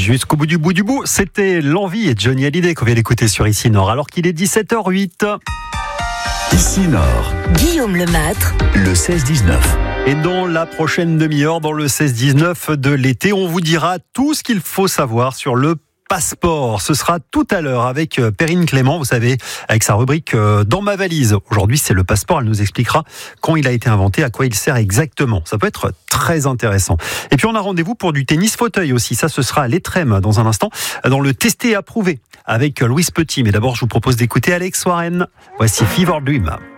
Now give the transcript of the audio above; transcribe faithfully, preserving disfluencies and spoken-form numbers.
Jusqu'au bout du bout du bout, c'était l'envie et Johnny Hallyday qu'on vient d'écouter sur Ici Nord, alors qu'il est dix-sept heures huit. Ici Nord, Guillaume Lemaitre, le seize dix-neuf. Et dans la prochaine demi-heure, dans le seize dix-neuf de l'été, on vous dira tout ce qu'il faut savoir sur le passeport. Ce sera tout à l'heure avec Perrine Clément, vous savez, avec sa rubrique Dans ma valise. Aujourd'hui, c'est le passeport. Elle nous expliquera quand il a été inventé, à quoi il sert exactement. Ça peut être très intéressant. Et puis, on a rendez-vous pour du tennis fauteuil aussi. Ça, ce sera à l'Étrême dans un instant, dans le Testé et Approuvé avec Louise Petit. Mais d'abord, je vous propose d'écouter Alex Warren. Voici Fever Dream.